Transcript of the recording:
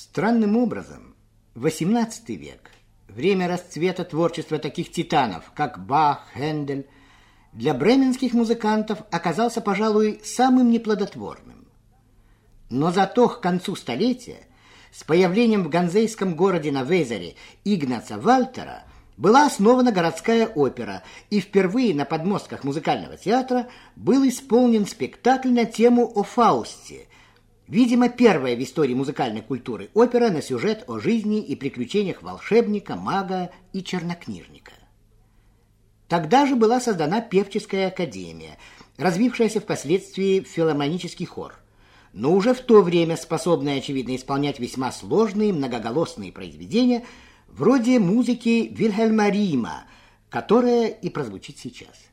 Странным образом, XVIII век, время расцвета творчества таких титанов, как Бах, Хендель, для бременских музыкантов оказался, пожалуй, самым неплодотворным. Но зато к концу столетия с появлением в ганзейском городе на Везере Игнаца Вальтера была основана городская опера, и впервые на подмостках музыкального театра был исполнен спектакль на тему о Фаусте, видимо, первая в истории музыкальной культуры опера на сюжет о жизни и приключениях волшебника, мага и чернокнижника. Тогда же была создана певческая академия, развившаяся впоследствии в филармонический хор, но уже в то время способная, очевидно, исполнять весьма сложные многоголосные произведения вроде музыки Вильгельма Рима, которая и прозвучит сейчас.